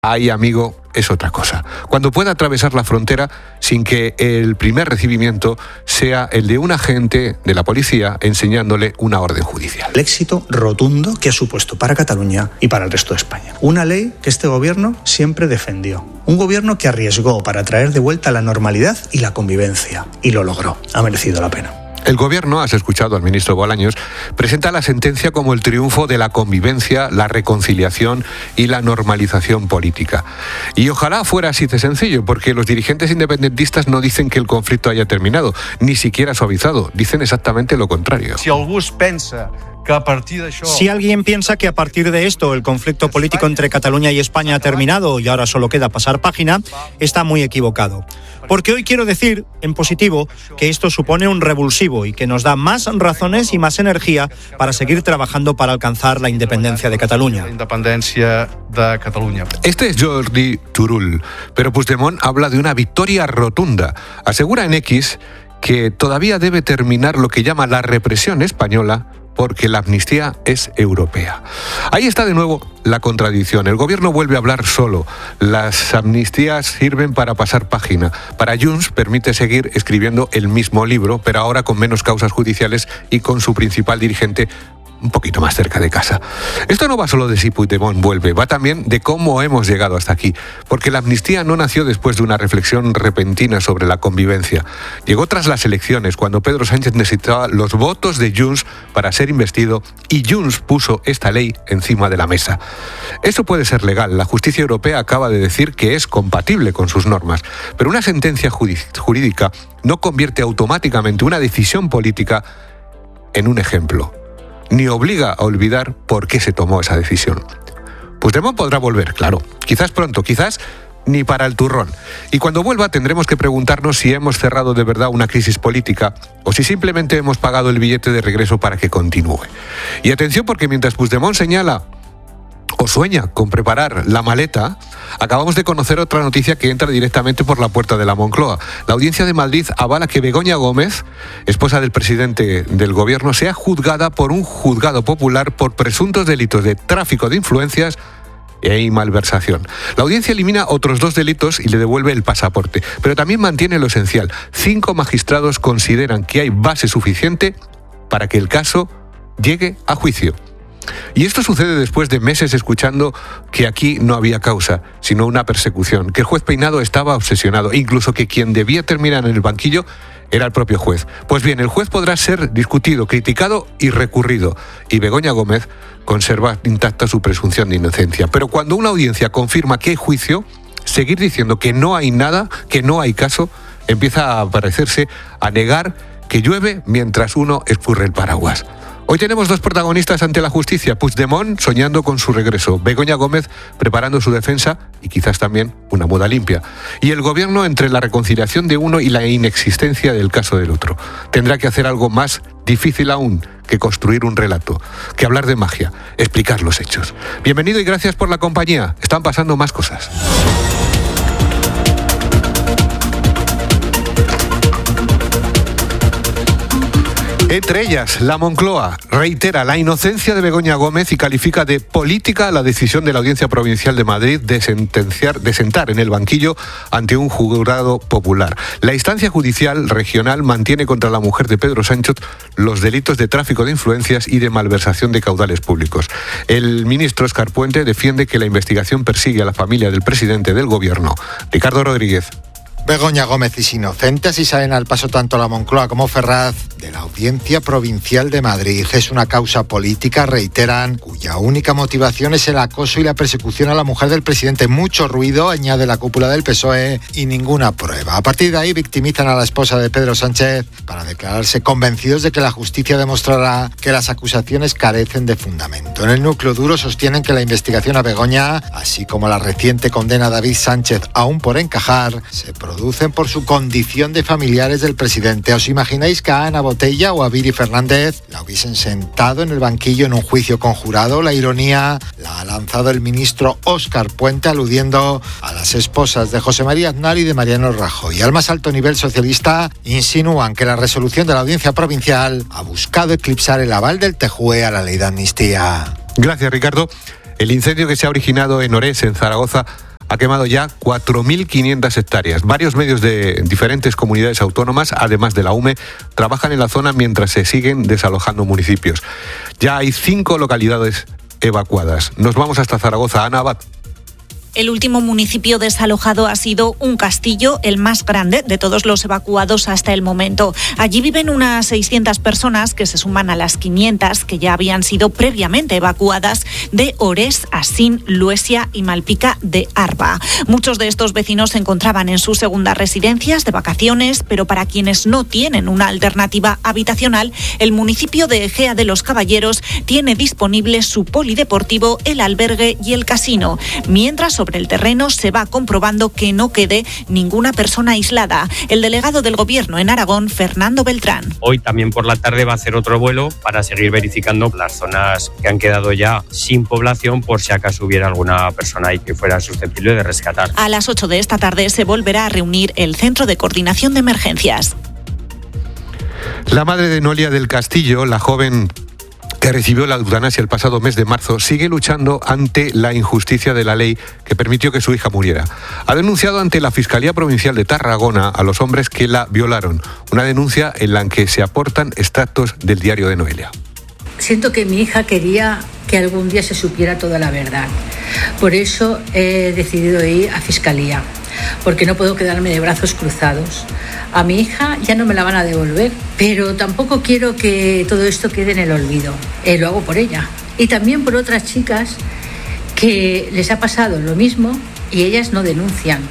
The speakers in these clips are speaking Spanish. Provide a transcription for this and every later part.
Ahí, amigo, es otra cosa. Cuando pueda atravesar la frontera sin que el primer recibimiento sea el de un agente de la policía enseñándole una orden judicial. El éxito rotundo que ha supuesto para Cataluña y para el resto de España. Una ley que este gobierno siempre defendió. Un gobierno que arriesgó para traer de vuelta la normalidad y la convivencia. Y lo logró. Ha merecido la pena. El gobierno, has escuchado al ministro Bolaños, presenta la sentencia como el triunfo de la convivencia, la reconciliación y la normalización política. Y ojalá fuera así de sencillo, porque los dirigentes independentistas no dicen que el conflicto haya terminado, ni siquiera suavizado, dicen exactamente lo contrario. Si alguien piensa que a partir de esto el conflicto político entre Cataluña y España ha terminado y ahora solo queda pasar página, está muy equivocado. Porque hoy quiero decir, en positivo, que esto supone un revulsivo y que nos da más razones y más energía para seguir trabajando para alcanzar la independencia de Cataluña. Este es Jordi Turull, pero Puigdemont habla de una victoria rotunda. Asegura en X que todavía debe terminar lo que llama la represión española, porque la amnistía es europea. Ahí está de nuevo la contradicción. El gobierno vuelve a hablar solo. Las amnistías sirven para pasar página. Para Junts permite seguir escribiendo el mismo libro, pero ahora con menos causas judiciales y con su principal dirigente un poquito más cerca de casa. Esto no va solo de si Puigdemont vuelve, va también de cómo hemos llegado hasta aquí, porque la amnistía no nació después de una reflexión repentina sobre la convivencia. Llegó tras las elecciones, cuando Pedro Sánchez necesitaba los votos de Junts para ser investido, y Junts puso esta ley encima de la mesa. Eso puede ser legal, la justicia europea acaba de decir que es compatible con sus normas, pero una sentencia jurídica no convierte automáticamente una decisión política en un ejemplo, ni obliga a olvidar por qué se tomó esa decisión. Puigdemont podrá volver, claro, quizás pronto, quizás ni para el turrón. Y cuando vuelva tendremos que preguntarnos si hemos cerrado de verdad una crisis política o si simplemente hemos pagado el billete de regreso para que continúe. Y atención, porque mientras Puigdemont señala o sueña con preparar la maleta, acabamos de conocer otra noticia que entra directamente por la puerta de la Moncloa. La Audiencia de Madrid avala que Begoña Gómez, esposa del presidente del gobierno, sea juzgada por un juzgado popular por presuntos delitos de tráfico de influencias y malversación. La audiencia elimina otros 2 delitos y le devuelve el pasaporte, pero también mantiene lo esencial. 5 magistrados consideran que hay base suficiente para que el caso llegue a juicio. Y esto sucede después de meses escuchando que aquí no había causa, sino una persecución, que el juez Peinado estaba obsesionado, incluso que quien debía terminar en el banquillo era el propio juez. Pues bien, el juez podrá ser discutido, criticado y recurrido, y Begoña Gómez conserva intacta su presunción de inocencia. Pero cuando una audiencia confirma que hay juicio, seguir diciendo que no hay nada, que no hay caso, empieza a parecerse a negar que llueve mientras uno escurre el paraguas. Hoy tenemos 2 protagonistas ante la justicia: Puigdemont soñando con su regreso, Begoña Gómez preparando su defensa y quizás también una muda limpia. Y el gobierno entre la reconciliación de uno y la inexistencia del caso del otro. Tendrá que hacer algo más difícil aún que construir un relato, que hablar de magia, explicar los hechos. Bienvenido y gracias por la compañía. Están pasando más cosas. Entre ellas, la Moncloa reitera la inocencia de Begoña Gómez y califica de política la decisión de la Audiencia Provincial de Madrid de sentar en el banquillo ante un jurado popular. La instancia judicial regional mantiene contra la mujer de Pedro Sánchez los delitos de tráfico de influencias y de malversación de caudales públicos. El ministro Óscar Puente defiende que la investigación persigue a la familia del presidente del gobierno, Ricardo Rodríguez. Begoña Gómez es inocente, así salen al paso tanto la Moncloa como Ferraz de la Audiencia Provincial de Madrid. Es una causa política, reiteran, cuya única motivación es el acoso y la persecución a la mujer del presidente. Mucho ruido, añade la cúpula del PSOE, y ninguna prueba. A partir de ahí victimizan a la esposa de Pedro Sánchez para declararse convencidos de que la justicia demostrará que las acusaciones carecen de fundamento. En el núcleo duro sostienen que la investigación a Begoña, así como la reciente condena a David Sánchez aún por encajar, se producen por su condición de familiares del presidente. ¿Os imagináis que a Ana Botella o a Viri Fernández la hubiesen sentado en el banquillo en un juicio conjurado? La ironía la ha lanzado el ministro Óscar Puente, aludiendo a las esposas de José María Aznar y de Mariano Rajoy. Al más alto nivel socialista insinúan que la resolución de la Audiencia Provincial ha buscado eclipsar el aval del TJUE a la ley de amnistía. Gracias, Ricardo. El incendio que se ha originado en Orés, en Zaragoza, ha quemado ya 4.500 hectáreas. Varios medios de diferentes comunidades autónomas, además de la UME, trabajan en la zona mientras se siguen desalojando municipios. Ya hay 5 localidades evacuadas. Nos vamos hasta Zaragoza. Ana Abad. El último municipio desalojado ha sido Un Castillo, el más grande de todos los evacuados hasta el momento. Allí viven unas 600 personas que se suman a las 500 que ya habían sido previamente evacuadas de Orés, Asín, Luesia y Malpica de Arba. Muchos de estos vecinos se encontraban en sus segundas residencias de vacaciones, pero para quienes no tienen una alternativa habitacional, el municipio de Ejea de los Caballeros tiene disponible su polideportivo, el albergue y el casino, mientras sobre el terreno se va comprobando que no quede ninguna persona aislada. El delegado del Gobierno en Aragón, Fernando Beltrán. Hoy también por la tarde va a hacer otro vuelo para seguir verificando las zonas que han quedado ya sin población por si acaso hubiera alguna persona ahí que fuera susceptible de rescatar. A las 8 de esta tarde se volverá a reunir el Centro de Coordinación de Emergencias. La madre de Noelia del Castillo, la joven que recibió la eutanasia el pasado mes de marzo, sigue luchando ante la injusticia de la ley que permitió que su hija muriera. Ha denunciado ante la Fiscalía Provincial de Tarragona a los hombres que la violaron. Una denuncia en la que se aportan extractos del diario de Noelia. Siento que mi hija quería que algún día se supiera toda la verdad. Por eso he decidido ir a Fiscalía, porque no puedo quedarme de brazos cruzados. A mi hija ya no me la van a devolver, pero tampoco quiero que todo esto quede en el olvido. Lo hago por ella y también por otras chicas que les ha pasado lo mismo y ellas no denuncian.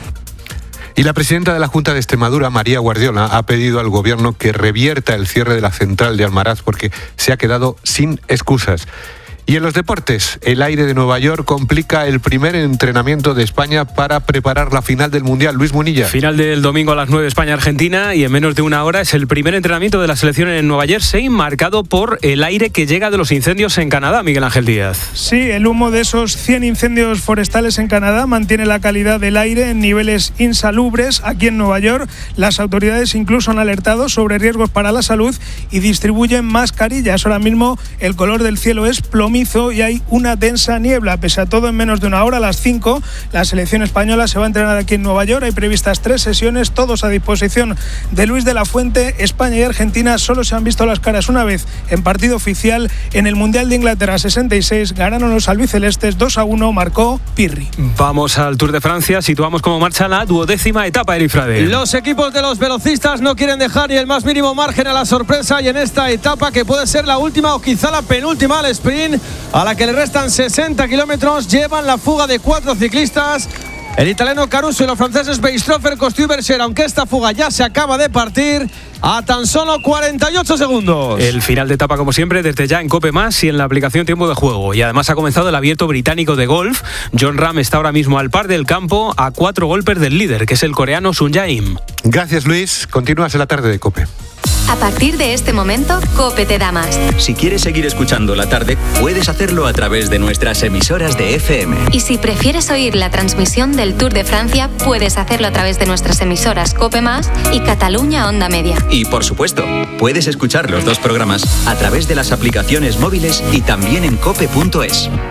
Y la presidenta de la Junta de Extremadura, María Guardiola, ha pedido al Gobierno que revierta el cierre de la central de Almaraz porque se ha quedado sin excusas. Y en los deportes, el aire de Nueva York complica el primer entrenamiento de España para preparar la final del Mundial. Luis Munilla. Final del domingo a las 9, España-Argentina, y en menos de una hora es el primer entrenamiento de la selección en Nueva Jersey, marcado por el aire que llega de los incendios en Canadá, Miguel Ángel Díaz. Sí, el humo de esos 100 incendios forestales en Canadá mantiene la calidad del aire en niveles insalubres. Aquí en Nueva York, las autoridades incluso han alertado sobre riesgos para la salud y distribuyen mascarillas. Ahora mismo el color del cielo es plomizo y hay una densa niebla. Pese a todo, en menos de una hora, a las 5, la selección española se va a entrenar aquí en Nueva York. Hay previstas 3 sesiones, todos a disposición de Luis de la Fuente. España y Argentina solo se han visto las caras una vez en partido oficial. En el Mundial de Inglaterra 66 ganaron los albicelestes 2-1, marcó Pirri. Vamos al Tour de Francia, situamos cómo marcha la 12ª etapa, Eri Frade. Los equipos de los velocistas no quieren dejar ni el más mínimo margen a la sorpresa, y en esta etapa, que puede ser la última o quizá la penúltima al sprint, a la que le restan 60 kilómetros, llevan la fuga de 4 ciclistas. El italiano Caruso y los franceses Beistroffer, Costui y Berger, aunque esta fuga ya se acaba de partir a tan solo 48 segundos. El final de etapa, como siempre, desde ya en COPE+ y en la aplicación Tiempo de Juego. Y además ha comenzado el Abierto Británico de golf. Jon Rahm está ahora mismo al par del campo, a 4 golpes del líder, que es el coreano Sun Jae-im. Gracias, Luis. Continúas en la tarde de COPE. A partir de este momento, COPE te da más. Si quieres seguir escuchando la tarde, puedes hacerlo a través de nuestras emisoras de FM. Y si prefieres oír la transmisión del Tour de Francia, puedes hacerlo a través de nuestras emisoras COPE+ y Cataluña Onda Media. Y por supuesto, puedes escuchar los 2 programas a través de las aplicaciones móviles y también en cope.es.